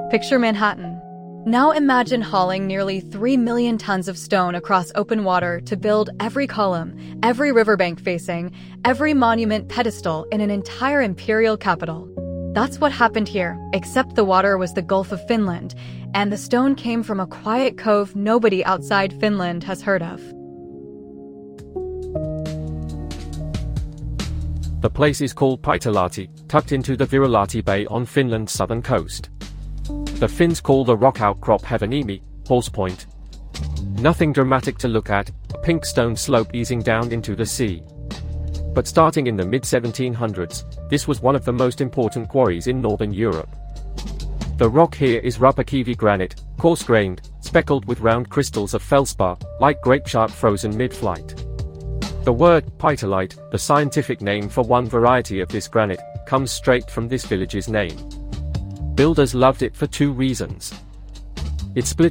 Picture Manhattan. Now imagine hauling nearly 3 million tons of stone across open water to build every column, every riverbank facing, every monument pedestal in an entire imperial capital. That's what happened here, except the water was the Gulf of Finland, and the stone came from a quiet cove nobody outside Finland has heard of. The place is called Paitalahti, tucked into the Virolahti Bay on Finland's southern coast. The Finns call the rock outcrop Havaniemi, Horse Point. Nothing dramatic to look at, a pink stone slope easing down into the sea. But starting in the mid-1700s, this was one of the most important quarries in northern Europe. The rock here is Rapakivi granite, coarse-grained, speckled with round crystals of feldspar, like grape shark frozen mid-flight. The word Paitalite, the scientific name for one variety of this granite, comes straight from this village's name. Builders loved it for two reasons. It split